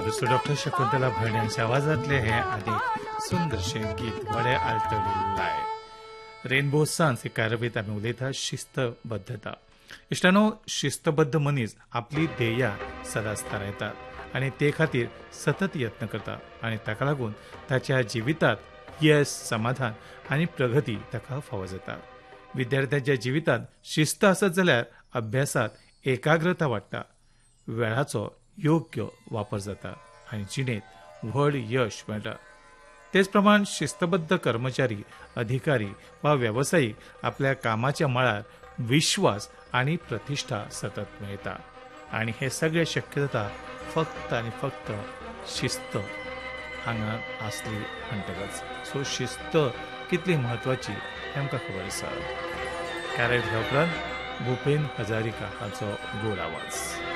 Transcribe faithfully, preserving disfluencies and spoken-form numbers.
दुसरं डॉक्टर शकुंतला भट यांच्या आवाजातले हे अनेक सुंदरशे गीत बडे आलतडिल्लें आहे. रेनबो सांस हे कारबीत आमी उलयता शिस्तबद्धता. इश्टानो, शिस्तबद्ध मनीस आपली ध्येया सदांच थारायतात आनी ते खातीर सतत यत्न करता आनी ताका लागून ताच्या जिवितांत यश, समाधान आनी प्रगती ताका फावो जाता. विद्यार्थ्यांच्या जिवितांत शिस्त आसत जाल्यार अभ्यासात एकाग्रता वाडटा, वेळाचो योग्य वापर जाता आनी जिणेंत व्हड यश मेळटा. तेच प्रमाण शिस्तबद्ध कर्मचारी, अधिकारी वा वेवसायीक आपल्या कामाच्या मळार विश्वास आनी प्रतिश्ठा सतत मेळटा आनी हे सगळें शक्य जाता फक्त आनी फक्त शिस्त हांगा आसली म्हणटकच. सो शिस्त कितली म्हत्वाची हें आमकां खबर आसा. कॅरेट हे उपरांत भुपेन हजारिका हाचो गोड आवाज.